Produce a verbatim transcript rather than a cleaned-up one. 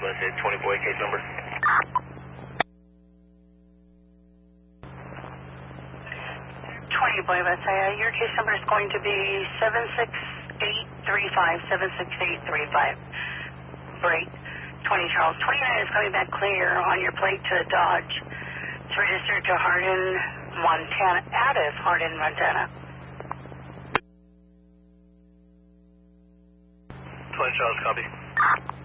let's say twenty-four case number. twenty, boy, let's say uh, your case number is going to be seven six eight three five, seven six eight three five. Break. twenty, Charles. twenty-nine is coming back clear on your plate to Dodge. It's registered to Hardin, Montana. Addis, Hardin, Montana. twenty, Charles, copy.